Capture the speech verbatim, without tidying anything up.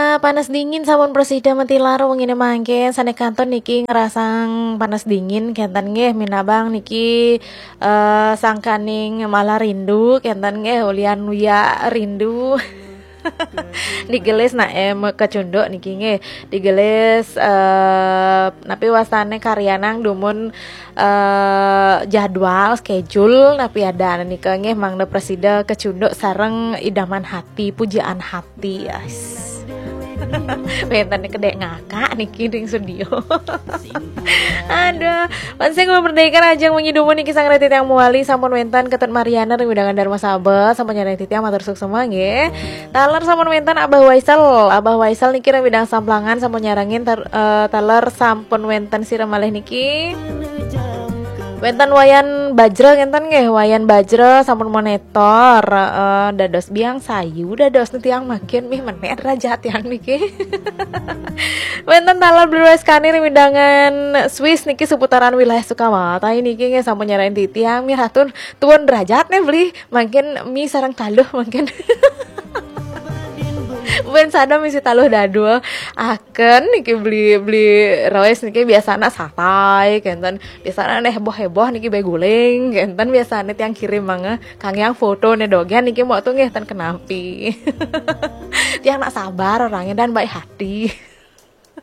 panas dingin sampun presida mentilar wengine mangke sane kantor niki ngerasang panas dingin kenten nggih minabang niki eh, sangkaning malah rindu kenten nggih ulian uya rindu digelis na em kecunduk niki nggih digelis eh napi wasane karyanang dumun eh jadwal schedule tapi ada nika nggih mangda presida kecunduk sareng idaman hati pujaan hati guys. Pengen kedek ngakak niki di studio. Aduh, pansing merdeka ajang mengidumun niki sang retit yang muali sampun wentan Ketut Mariana dan Widangan Dharma Sabet sampun nyari retit yang matur sukses semua nggih. Taler sampun wentan Abah Waisal, Abah Waisal niki ra widang samplangan sampun nyarangin tar, uh, taler sampun wentan sira malih niki. Wentan wayan bajra ngenten nggih, wayan bajra sampun monitor uh, dados biang sayu dados tiang makin mih menet rajat yang niki. Wentan talar Blue Kanir widangan Swiss niki seputaran wilayah Sukawata niki nggih sampun nyarain titiang mi ratun tuan derajat nih beli makin mi sarang taluh makin. Ben sada misi taluh dadul akan niki beli beli roes niki biasana satai kenten biasana neh heboh heboh niki beguling kenten biasana tiang kirim mangga kang yang foto nih dogen niki mau tuh nggih tan kenapi tiang nak sabar orangnya dan baik hati.